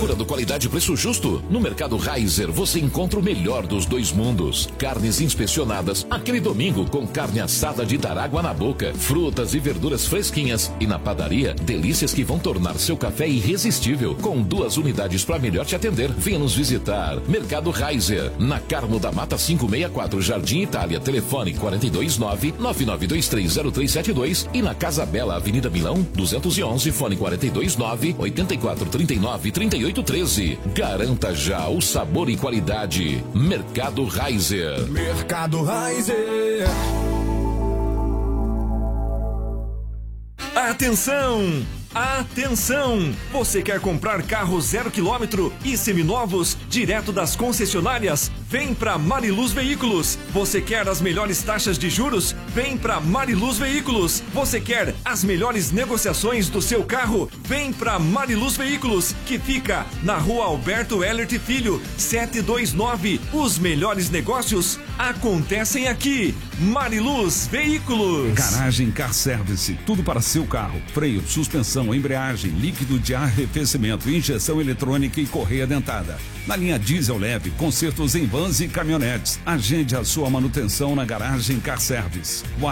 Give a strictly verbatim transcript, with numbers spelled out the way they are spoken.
Procurando qualidade e preço justo? No Mercado Raizer você encontra o melhor dos dois mundos. Carnes inspecionadas, aquele domingo com carne assada de dar água na boca, frutas e verduras fresquinhas e na padaria, delícias que vão tornar seu café irresistível. Com duas unidades para melhor te atender. Venha nos visitar. Mercado Raizer, na Carmo da Mata quinhentos e sessenta e quatro, Jardim Itália. Telefone quatro dois nove, nove nove dois três zero três sete dois e na Casa Bela, Avenida Milão duzentos e onze, fone quatro dois nove, oito quatro três nove, três oito um três. Garanta já o sabor e qualidade. Mercado Raizer. Mercado Raizer. Atenção! Atenção! Você quer comprar carro zero quilômetro e seminovos direto das concessionárias? Vem pra Mariluz Veículos. Você quer as melhores taxas de juros? Vem pra Mariluz Veículos. Você quer as melhores negociações do seu carro? Vem pra Mariluz Veículos, que fica na Rua Alberto Ellert Filho, setecentos e vinte e nove. Os melhores negócios acontecem aqui. Mariluz Veículos. Garagem Car Service, tudo para seu carro: freio, suspensão, embreagem, líquido de arrefecimento, injeção eletrônica e correia dentada. Na linha diesel leve, consertos em vans e caminhonetes. Agende a sua manutenção na Garagem Car Service.